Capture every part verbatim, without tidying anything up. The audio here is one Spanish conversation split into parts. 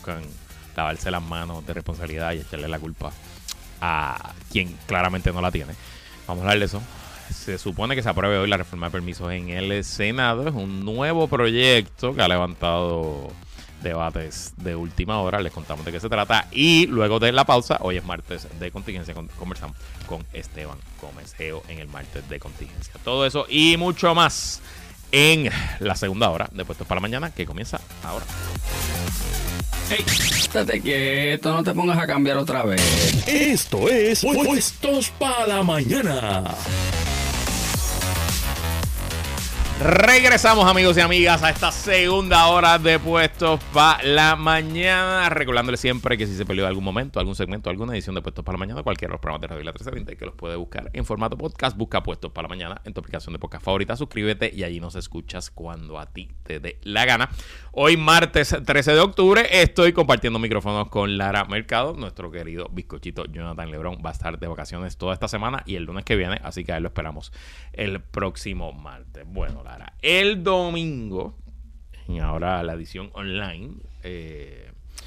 buscan lavarse las manos de responsabilidad y echarle la culpa a quien claramente no la tiene. Vamos a hablar de eso. Se supone que se apruebe hoy la reforma de permisos en el Senado. Es un nuevo proyecto que ha levantado debates de última hora. Les contamos de qué se trata. Y luego de la pausa, hoy es martes de contingencia, conversamos con Esteban Gómez Geo en el martes de contingencia. Todo eso y mucho más en la segunda hora de Puestos para la Mañana, que comienza ahora. Hey, estate quieto, no te pongas a cambiar otra vez. Esto es Puestos para la Mañana. Regresamos, amigos y amigas, a esta segunda hora de Puestos para la Mañana. Recordándole siempre que si se perdió algún momento, algún segmento, alguna edición de Puestos para la Mañana, cualquiera de los programas de Radio Isla trece veinte, que los puede buscar en formato podcast. Busca Puestos para la Mañana en tu aplicación de podcast favorita, suscríbete y allí nos escuchas cuando a ti te dé la gana. Hoy, martes trece de octubre, estoy compartiendo micrófonos con Lara Mercado. Nuestro querido bizcochito Jonathan Lebrón va a estar de vacaciones toda esta semana y el lunes que viene, así que a él lo esperamos el próximo martes. Bueno, Lara, el domingo, y ahora la edición online eh,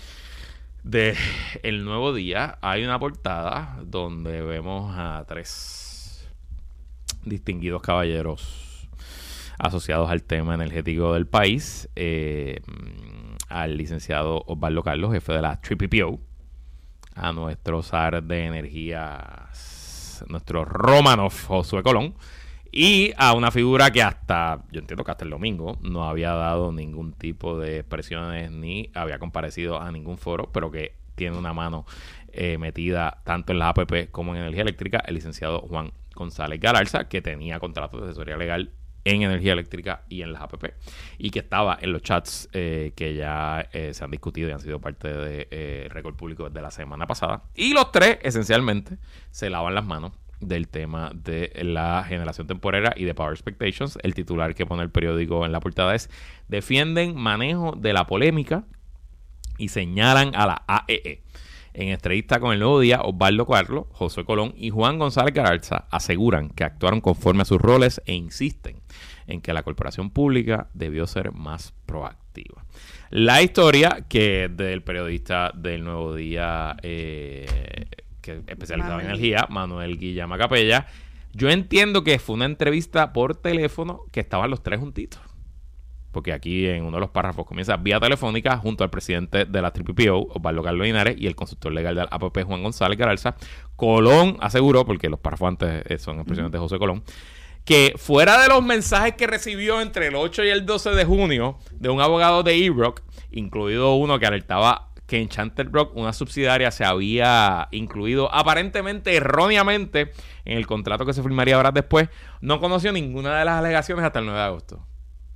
de El Nuevo Día, hay una portada donde vemos a tres distinguidos caballeros asociados al tema energético del país, eh, al licenciado Osvaldo Carlos, jefe de la T P P O, a nuestro zar de energías, nuestro Romanov Josué Colón, y a una figura que hasta, yo entiendo que hasta el domingo, no había dado ningún tipo de expresiones ni había comparecido a ningún foro, pero que tiene una mano eh, metida tanto en la A P P como en energía eléctrica, el licenciado Juan González Galarza, que tenía contrato de asesoría legal en energía eléctrica y en las A P P, y que estaba en los chats eh, que ya eh, se han discutido y han sido parte de eh, récord público de la semana pasada. Y los tres, esencialmente, se lavan las manos del tema de la generación temporera y de Power Expectations. El titular que pone el periódico en la portada es: defienden manejo de la polémica y señalan a la A E E. En entrevista con El Nuevo Día, Osvaldo Carlos, Josué Colón y Juan González Galarza aseguran que actuaron conforme a sus roles e insisten en que la corporación pública debió ser más proactiva. La historia que del periodista del Nuevo Día, eh, que especializado en energía, Manuel Guillama Capella, yo entiendo que fue una entrevista por teléfono que estaban los tres juntitos. Porque aquí en uno de los párrafos comienza: vía telefónica junto al presidente de la T P P O, Osvaldo Carlos Linares, y el consultor legal de la A P P, Juan González Galarza. Colón aseguró, porque los párrafos antes son expresiones de José Colón, que fuera de los mensajes que recibió entre el ocho y el doce de junio de un abogado de E-Rock, incluido uno que alertaba que Enchanted Rock, una subsidiaria, se había incluido aparentemente erróneamente en el contrato que se firmaría horas después, no conoció ninguna de las alegaciones hasta el nueve de agosto.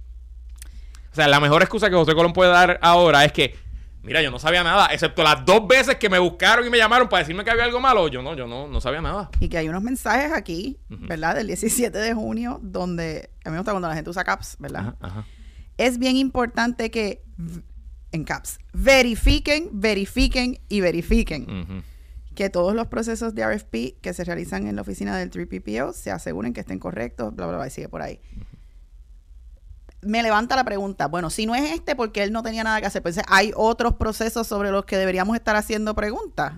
O sea, la mejor excusa que José Colón puede dar ahora es que, mira, yo no sabía nada, excepto las dos veces que me buscaron y me llamaron para decirme que había algo malo. Yo no, yo no, no sabía nada. Y que hay unos mensajes aquí, uh-huh, ¿verdad? Del diecisiete de junio, donde, a mí me gusta cuando la gente usa caps, ¿verdad? Ajá, ajá. Es bien importante que, en caps, verifiquen, verifiquen y verifiquen. Uh-huh. Que todos los procesos de R F P que se realizan en la oficina del T P P O se aseguren que estén correctos, bla, bla, bla, y sigue por ahí. Uh-huh. Me levanta la pregunta, bueno, si no es este, porque él no tenía nada que hacer, pues hay otros procesos sobre los que deberíamos estar haciendo preguntas.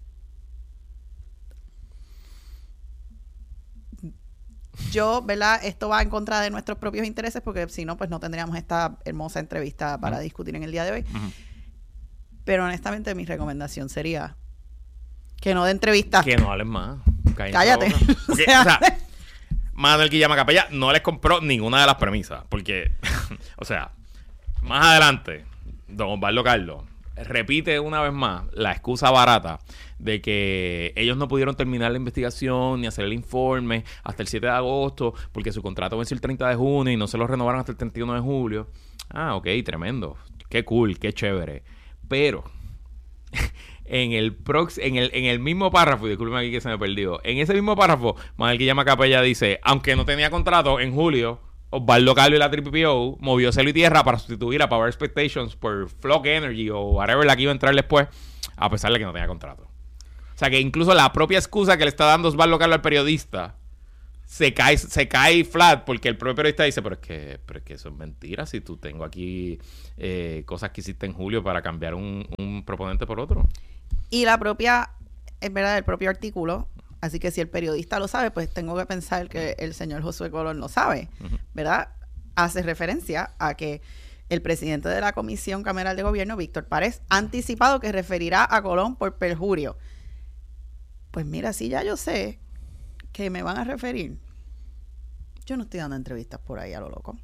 Yo, ¿verdad? Esto va en contra de nuestros propios intereses, porque si no, pues no tendríamos esta hermosa entrevista para uh-huh. discutir en el día de hoy. Uh-huh. Pero honestamente mi recomendación sería que no dé entrevistas. Que no hablen más. Cállate. Porque, o sea, Manuel Guillama Capella no les compró ninguna de las premisas. Porque, o sea, más adelante, don Osvaldo Carlos repite una vez más la excusa barata de que ellos no pudieron terminar la investigación ni hacer el informe hasta el siete de agosto porque su contrato venció el treinta de junio y no se lo renovaron hasta el treinta y uno de julio. Ah, ok, tremendo. Qué cool, qué chévere. Pero en el prox en el en el mismo párrafo, y discúlpeme aquí que se me perdió, en ese mismo párrafo, Manuel Guillama Capella dice, aunque no tenía contrato, en julio Osvaldo Carlos y la T P P O movió cielo y tierra para sustituir a Power Expectations por Flock Energy o whatever la que iba a entrar después, a pesar de que no tenía contrato. O sea que incluso la propia excusa que le está dando Osvaldo Carlos al periodista se cae, se cae flat porque el propio periodista dice, pero es que, pero es que eso es mentira. Si tú tengo aquí eh, cosas que hiciste en julio para cambiar un, un proponente por otro. Y la propia, es verdad, el propio artículo, así que si el periodista lo sabe, pues tengo que pensar que el señor Josué Colón lo sabe, uh-huh. ¿verdad? Hace referencia a que el presidente de la Comisión Cameral de Gobierno, Víctor Párez, ha anticipado que referirá a Colón por perjurio. Pues mira, si ya yo sé que me van a referir, yo no estoy dando entrevistas por ahí a lo loco.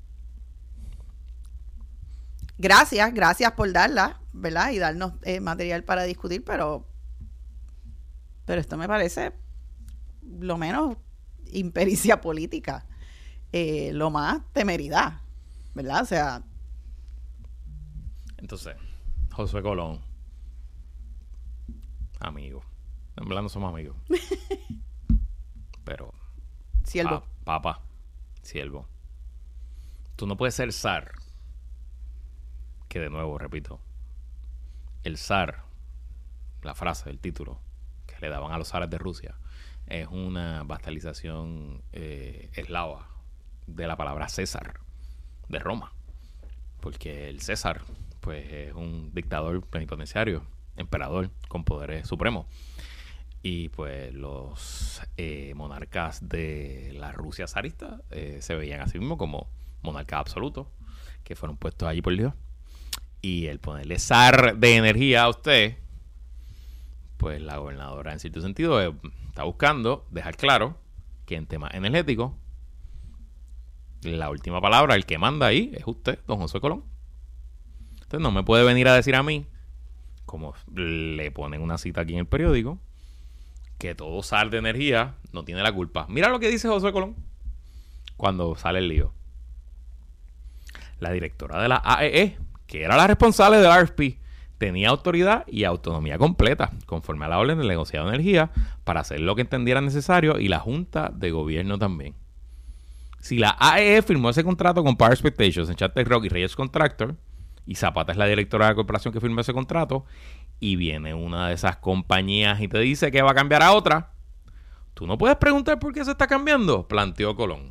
Gracias, gracias por darla, ¿verdad? Y darnos eh, material para discutir, pero pero esto me parece lo menos impericia política, eh, lo más temeridad, ¿verdad? O sea... Entonces, Josué Colón, amigo. En verdad no somos amigos. Pero... Siervo. Pa, papa, siervo. Tú no puedes ser zar. Que de nuevo, repito. El zar, la frase, el título que le daban a los zares de Rusia, es una bastalización eh, eslava de la palabra César, de Roma. Porque el César, pues, es un dictador plenipotenciario, emperador con poderes supremos. Y pues los eh, monarcas de la Rusia zarista eh, se veían a sí mismos como monarcas absolutos que fueron puestos allí por Dios. Y el ponerle zar de energía a usted, pues la gobernadora en cierto sentido eh, está buscando dejar claro que en temas energéticos la última palabra, el que manda ahí es usted, don Josué Colón. Entonces no me puede venir a decir a mí, como le ponen una cita aquí en el periódico, que todo zar de energía no tiene la culpa. Mira lo que dice Josué Colón cuando sale el lío. La directora de la A E E, que era la responsable del R F P, tenía autoridad y autonomía completa, conforme a la orden del negociado de energía, para hacer lo que entendiera necesario, y la Junta de Gobierno también. Si la A E E firmó ese contrato con Power Expectations, Enchanted Rock y Reyes Contractor, y Zapata es la directora de la corporación que firmó ese contrato, y viene una de esas compañías y te dice que va a cambiar a otra, tú no puedes preguntar por qué se está cambiando, planteó Colón.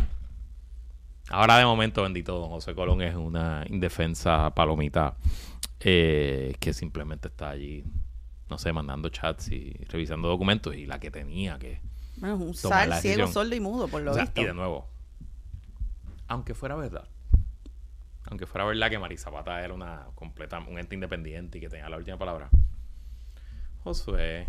Ahora de momento, bendito don José Colón es una indefensa palomita eh, que simplemente está allí, no sé, mandando chats y revisando documentos, y la que tenía que bueno, un sal ciego, sordo y mudo, por lo o sea, visto. Y de nuevo, aunque fuera verdad, aunque fuera verdad que Marisa Zapata era una completa, un ente independiente y que tenía la última palabra, Josué,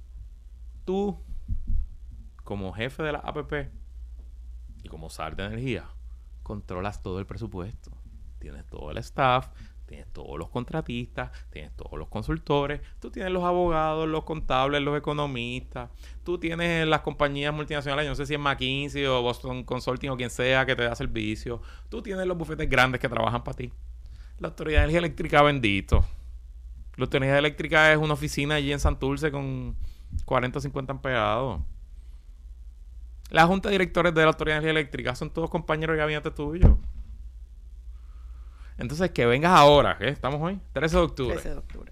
tú, como jefe de la A P P y como zar de energía, controlas todo el presupuesto. Tienes todo el staff, tienes todos los contratistas, tienes todos los consultores, tú tienes los abogados, los contables, los economistas, tú tienes las compañías multinacionales, yo no sé si es McKinsey o Boston Consulting o quien sea que te da servicio, tú tienes los bufetes grandes que trabajan para ti. La Autoridad de Energía Eléctrica, bendito. La Autoridad de Energía Eléctrica es una oficina allí en Santurce con cuarenta o cincuenta empleados. La Junta de Directores de la Autoridad de Energía Eléctrica son todos compañeros de gabinete tuyos. Entonces, que vengas ahora, ¿qué? ¿Estamos hoy? trece de octubre. trece de octubre.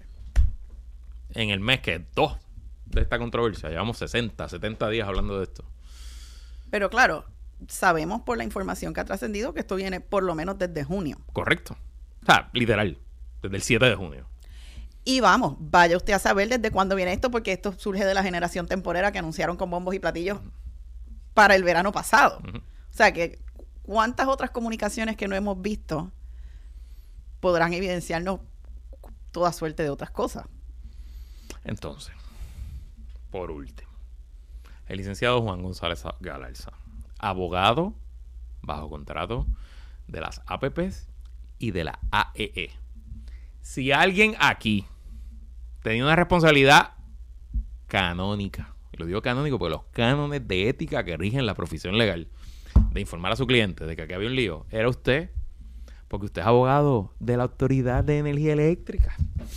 En el mes que es dos de esta controversia. Llevamos sesenta, setenta días hablando de esto. Pero claro, sabemos por la información que ha trascendido que esto viene por lo menos desde junio. Correcto. O sea, literal, desde el siete de junio. Y vamos, vaya usted a saber desde cuándo viene esto, porque esto surge de la generación temporera que anunciaron con bombos y platillos uh-huh. para el verano pasado. Uh-huh. O sea, que cuántas otras comunicaciones que no hemos visto podrán evidenciarnos toda suerte de otras cosas. Entonces, por último, el licenciado Juan González Galarza, abogado bajo contrato de las A P Ps y de la A E E. Si alguien aquí tenía una responsabilidad canónica, y lo digo canónico porque los cánones de ética que rigen la profesión legal, de informar a su cliente de que aquí había un lío, era usted, porque usted es abogado de la Autoridad de Energía Eléctrica.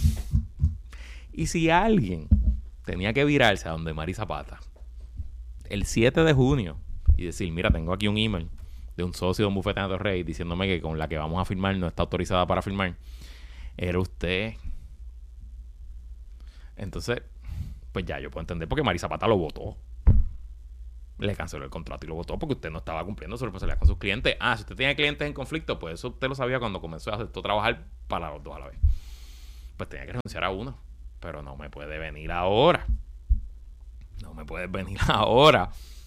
Y si alguien tenía que virarse a donde Marisa Zapata el siete de junio y decir, mira, tengo aquí un email de un socio de un bufete de Torrey diciéndome que con la que vamos a firmar no está autorizada para firmar, era usted. Entonces, pues ya yo puedo entender porque Marisa Zapata lo votó. le canceló el contrato y lo votó porque usted no estaba cumpliendo su responsabilidad con sus clientes. Ah, si usted tiene clientes en conflicto, pues eso usted lo sabía cuando comenzó a hacer todo trabajar para los dos a la vez. Pues tenía que renunciar a uno. Pero no me puede venir ahora. No me puedes venir ahora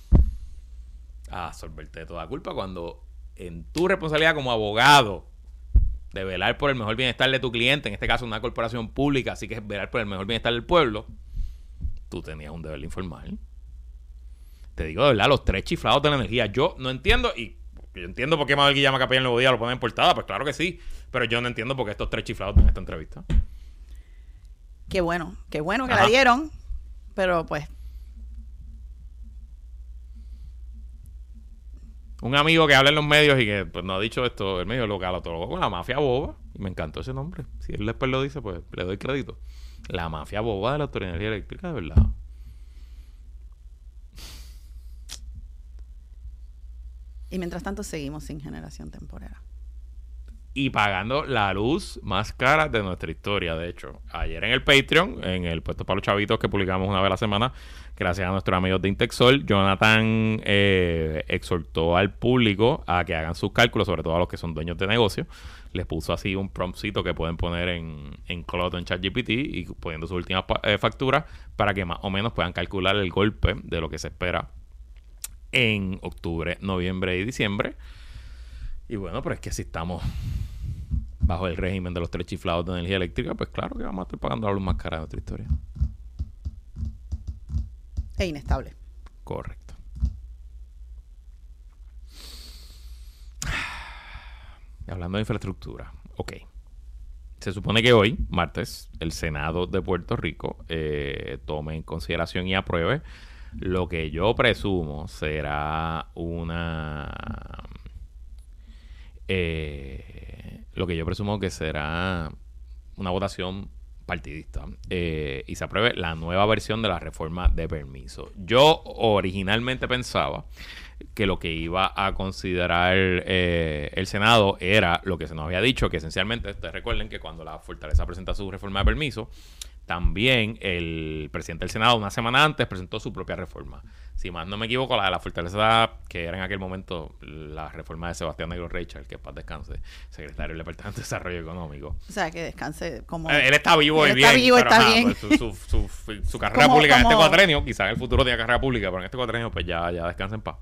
a absorberte de toda culpa cuando en tu responsabilidad como abogado de velar por el mejor bienestar de tu cliente, en este caso una corporación pública, así que es velar por el mejor bienestar del pueblo, tú tenías un deber de informar. Te digo de verdad, los tres chiflados de la energía. Yo no entiendo, y yo entiendo por qué Mabel Guillama Capella en Nuevo Día lo pone en portada, pues claro que sí, pero yo no entiendo por qué estos tres chiflados en esta entrevista. Qué bueno, qué bueno que Ajá. la dieron, pero pues... Un amigo que habla en los medios y que pues no ha dicho esto, el medio local, todo con la mafia boba, y me encantó ese nombre. Si él después lo dice, pues le doy crédito. La mafia boba de la Autoridad de Energía Eléctrica, de verdad. Y mientras tanto seguimos sin generación temporera. Y pagando la luz más cara de nuestra historia, de hecho. Ayer en el Patreon, en el puesto para los chavitos que publicamos una vez a la semana, gracias a nuestros amigos de Intexol, Jonathan eh, exhortó al público a que hagan sus cálculos, sobre todo a los que son dueños de negocio. Les puso así un promptcito que pueden poner en, en Cloud, en ChatGPT, y poniendo sus últimas eh, facturas para que más o menos puedan calcular el golpe de lo que se espera en octubre, noviembre y diciembre. Y bueno, pero es que si estamos bajo el régimen de los tres chiflados de energía eléctrica, pues claro que vamos a estar pagando la luz más cara de nuestra historia. E inestable. Correcto. Hablando de infraestructura, ok. Se supone que hoy, martes, el Senado de Puerto Rico eh, tome en consideración y apruebe lo que yo presumo será una... Eh, lo que yo presumo que será una votación partidista eh, y se apruebe la nueva versión de la reforma de permiso. Yo originalmente pensaba que lo que iba a considerar eh, el Senado era lo que se nos había dicho, que esencialmente, ustedes recuerden que cuando la Fortaleza presenta su reforma de permiso, también el presidente del Senado una semana antes presentó su propia reforma. Si más no me equivoco, la de la Fortaleza, que era en aquel momento la reforma de Sebastián Negro Rachel, que paz descanse, secretario del Departamento de Desarrollo Económico. O sea, que descanse como... Eh, él está vivo él y bien. Está vivo, pero, está ajá, bien. pues, su, su, su, su, su carrera Como- pública en como- este cuatrenio, quizás en el futuro tenga carrera pública, pero en este cuatrenio pues ya, ya descansa en paz.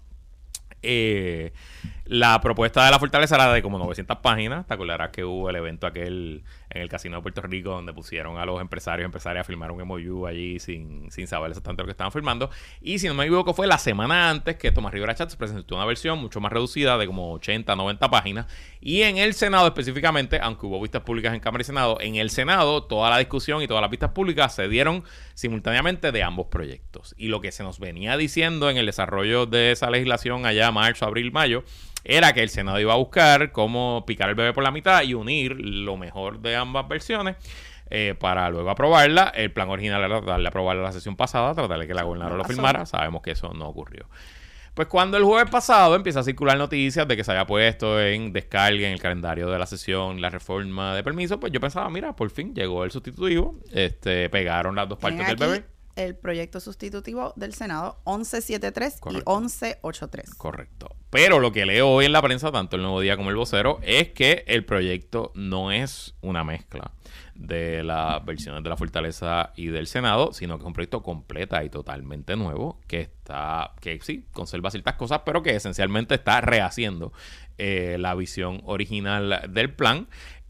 Eh, la propuesta de la Fortaleza era de como novecientas páginas. Te acordarás que hubo el evento aquel en el Casino de Puerto Rico donde pusieron a los empresarios y empresarias a firmar un M O U allí sin, sin saber exactamente lo que estaban firmando. Y si no me equivoco fue la semana antes que Tomás Rivera Chatz presentó una versión mucho más reducida de como ochenta, noventa páginas. Y en el Senado específicamente, aunque hubo vistas públicas en Cámara y Senado, en el Senado toda la discusión y todas las vistas públicas se dieron simultáneamente de ambos proyectos. Y lo que se nos venía diciendo en el desarrollo de esa legislación allá marzo, abril, mayo, era que el Senado iba a buscar cómo picar el bebé por la mitad y unir lo mejor de ambas versiones eh, para luego aprobarla. El plan original era darle a aprobarla la sesión pasada, tratar de que la gobernadora lo firmara. Sabemos que eso no ocurrió. Pues cuando el jueves pasado empieza a circular noticias de que se había puesto en descarga en el calendario de la sesión la reforma de permiso, pues yo pensaba, mira, por fin llegó el sustitutivo, este, pegaron las dos partes Tienen del aquí bebé. el proyecto sustitutivo del Senado once setenta y tres y Correcto. once ochenta y tres. Correcto. Pero lo que leo hoy en la prensa, tanto el Nuevo Día como el Vocero, es que el proyecto no es una mezcla de las versiones de la Fortaleza y del Senado, sino que es un proyecto completa y totalmente nuevo, que está, que sí, conserva ciertas cosas, pero que esencialmente está rehaciendo eh, la visión original del plan.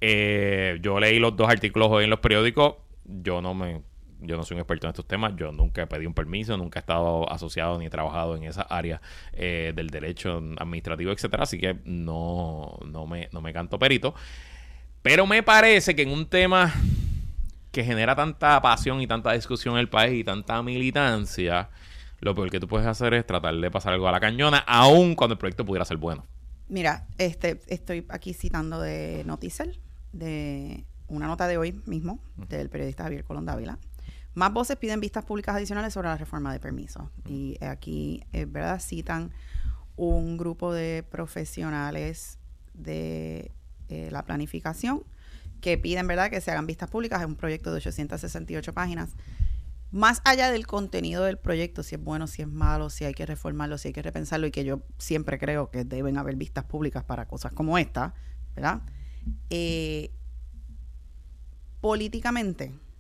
Eh, yo leí los dos artículos hoy en los periódicos. Yo no me... Yo no soy un experto en estos temas, yo nunca he pedido un permiso, nunca he estado asociado ni he trabajado en esa área eh, del derecho administrativo, etcétera, así que no, no, me, no me canto perito. Pero me parece que en un tema que genera tanta pasión y tanta discusión en el país y tanta militancia, lo peor que tú puedes hacer es tratar de pasar algo a la cañona, aun cuando el proyecto pudiera ser bueno. Mira, este, estoy aquí citando de Noticel, de una nota de hoy mismo, del periodista Javier Colón Dávila. Más voces piden vistas públicas adicionales sobre la reforma de permisos. Y aquí, eh, ¿verdad? Citan un grupo de profesionales de eh, la planificación que piden, ¿verdad?, que se hagan vistas públicas. Es un proyecto de ochocientas sesenta y ocho páginas. más allá del contenido del proyecto, si es bueno, si es malo, si hay que reformarlo, si hay que repensarlo, y que yo siempre creo que deben haber vistas públicas para cosas como esta, ¿verdad? Eh, políticamente,